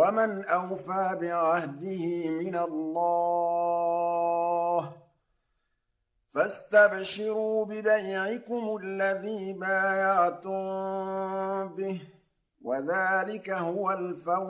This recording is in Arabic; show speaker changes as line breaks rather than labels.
وَمَنْ أَوْفَىٰ بِعَهْدِهِ مِنَ اللَّهِ ۚ فَاسْتَبْشِرُوا بِبَيْعِكُمُ الَّذِي بَايَعْتُم بِهِ ۚ وَذَٰلِكَ هُوَ الْفَوْزُ